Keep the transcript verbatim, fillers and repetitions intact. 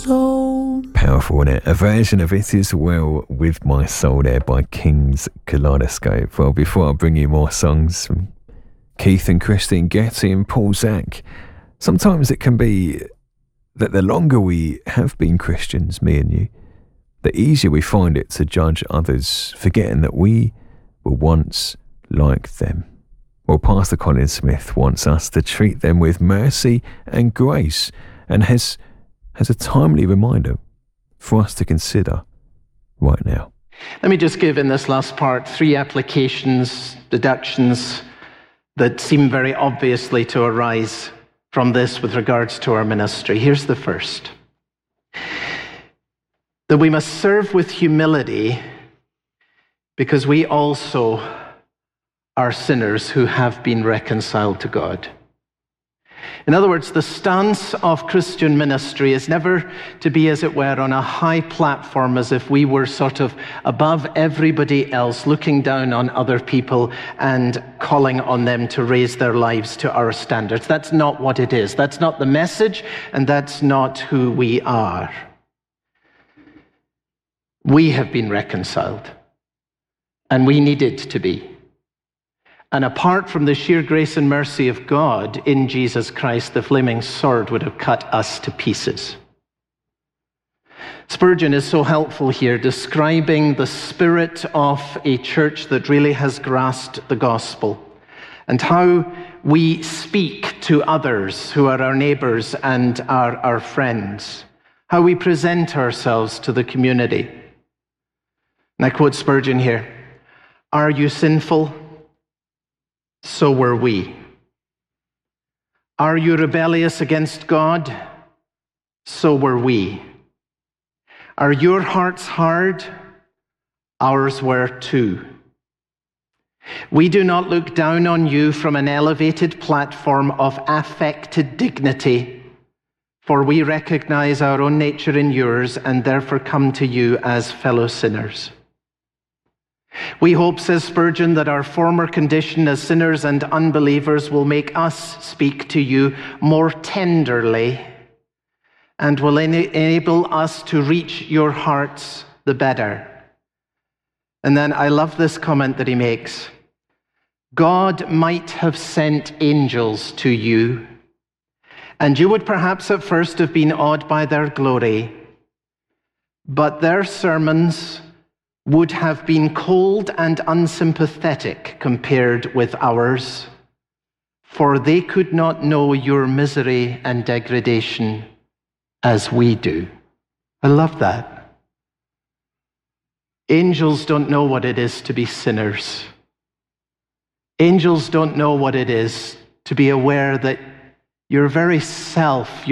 soul. Powerful, isn't it? A version of It Is Well With My Soul there by King's Kaleidoscope. Well, before I bring you more songs from Keith and Christine Getty and Paul Zach, sometimes it can be that the longer we have been Christians, me and you, the easier we find it to judge others, forgetting that we were once like them. Well, Pastor Colin Smith wants us to treat them with mercy and grace, and has has a timely reminder for us to consider right now. Let me just give in this last part three applications, deductions that seem very obviously to arise from this with regards to our ministry. Here's the first. That we must serve with humility because we also are sinners who have been reconciled to God. In other words, the stance of Christian ministry is never to be, as it were, on a high platform as if we were sort of above everybody else, looking down on other people and calling on them to raise their lives to our standards. That's not what it is. That's not the message, and that's not who we are. We have been reconciled, and we needed to be. And apart from the sheer grace and mercy of God in Jesus Christ, the flaming sword would have cut us to pieces. Spurgeon is so helpful here, describing the spirit of a church that really has grasped the gospel and how we speak to others who are our neighbors and our, our friends, how we present ourselves to the community. And I quote Spurgeon here, "Are you sinful? So were we. Are you rebellious against God? So were we. Are your hearts hard? Ours were too. We do not look down on you from an elevated platform of affected dignity, for we recognize our own nature in yours and therefore come to you as fellow sinners. We hope," says Spurgeon, "that our former condition as sinners and unbelievers will make us speak to you more tenderly and will enable us to reach your hearts the better." And then I love this comment that he makes. "God might have sent angels to you, and you would perhaps at first have been awed by their glory, but their sermons would have been cold and unsympathetic compared with ours, for they could not know your misery and degradation as we do." I love that. Angels don't know what it is to be sinners. Angels don't know what it is to be aware that your very self,